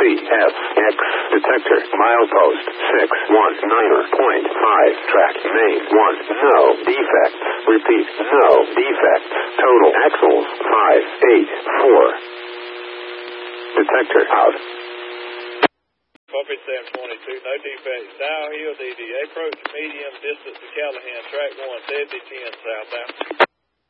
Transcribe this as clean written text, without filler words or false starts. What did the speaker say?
CFX detector milepost 619.5 track main 1 no defects. Repeat, no defects. Total axles 584. Detector out. Coffee 722, no defects. Downhill DD, approach medium distance to Callahan, track 1, 7010 southbound.